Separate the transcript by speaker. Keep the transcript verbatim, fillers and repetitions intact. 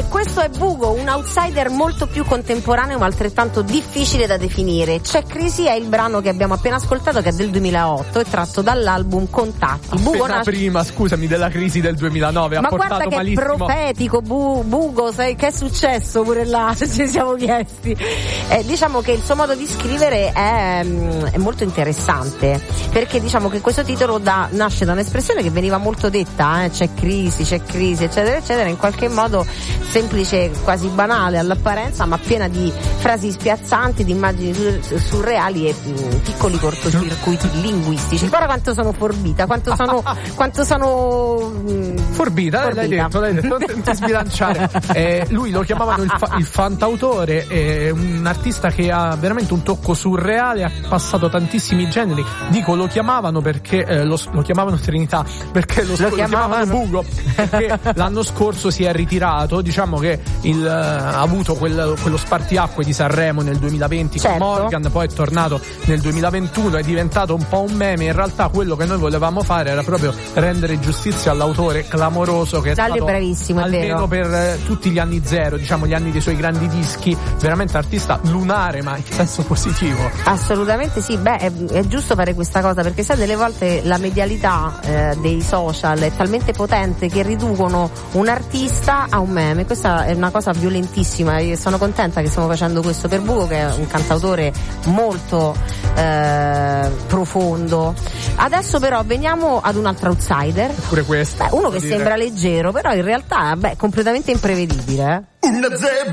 Speaker 1: questo è Bugo, un outsider molto più contemporaneo ma altrettanto difficile da definire. C'è Crisi è il brano che abbiamo appena ascoltato, che è del duemilaotto, è tratto dall'album Contatti. Bugo
Speaker 2: nasce... prima, scusami, della crisi del duemilanove,
Speaker 1: ma
Speaker 2: ha portato
Speaker 1: guarda che
Speaker 2: malissimo.
Speaker 1: È profetico, bu- Bugo, sai che è successo pure là, ci siamo chiesti. Eh, diciamo che il suo modo di scrivere è, è molto interessante, perché diciamo che questo titolo da, nasce da un'espressione che veniva molto detta, eh, c'è crisi, c'è crisi, eccetera, eccetera, in qualche modo semplice, quasi banale all'apparenza, ma piena di frasi spiazzanti, di immagini sur- surreali e mh, piccoli cortocircuiti linguistici. Guarda quanto sono forbita, quanto sono quanto sono mh,
Speaker 2: forbita, forbita. L'hai detto, l'hai detto, non ti sbilanciare. Eh, lui lo chiamavano il, fa- il fantautore, è un artista che ha veramente un tocco surreale, ha passato tantissimi generi. Dico lo chiamavano perché eh, lo, lo chiamavano Trinità, perché lo,
Speaker 1: lo,
Speaker 2: lo
Speaker 1: chiamavano,
Speaker 2: chiamavano Bugo, perché l'anno scorso si è ritirato, diciamo che il, uh, ha avuto quel, quello spartiacque di Sanremo nel duemilaventi,
Speaker 1: certo,
Speaker 2: con Morgan, poi è tornato nel duemilaventuno, è diventato un po' un meme. In realtà quello che noi volevamo fare era proprio rendere giustizia all'autore clamoroso che è
Speaker 1: Dalle
Speaker 2: stato
Speaker 1: bravissimo,
Speaker 2: almeno per eh, tutti gli anni zero, diciamo gli anni dei suoi grandi dischi, veramente artista lunare ma in senso positivo.
Speaker 1: Assolutamente sì, beh è, è giusto fare questa cosa, perché sai delle volte la medialità eh, dei social è talmente potente che riducono un artista a un meme. Questa è una cosa violentissima. Io sono contenta che stiamo facendo questo per Bugo, che è un cantautore molto eh, profondo. Adesso però veniamo ad un altro outsider,
Speaker 2: pure questo,
Speaker 1: beh, uno che
Speaker 2: dire.
Speaker 1: sembra leggero però in realtà beh completamente imprevedibile.
Speaker 3: Una zebra